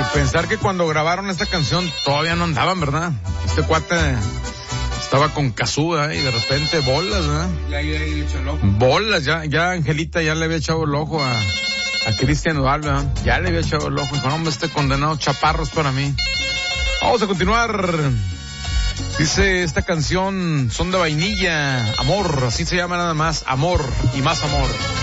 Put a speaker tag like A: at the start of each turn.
A: pensar que cuando grabaron esta canción todavía no andaban, ¿verdad? Este cuate estaba con Cazúa y de repente bolas, ¿verdad?
B: Ya le echó el ojo.
A: Bolas, ya Angelita ya le había echado el ojo a Cristian Nodal, ¿verdad? Ya le había echado el ojo. Dijo, no, hombre, este condenado chaparro es para mí. Vamos a continuar. Dice esta canción, Son de Vainilla, Amor, así se llama nada más, Amor y más amor.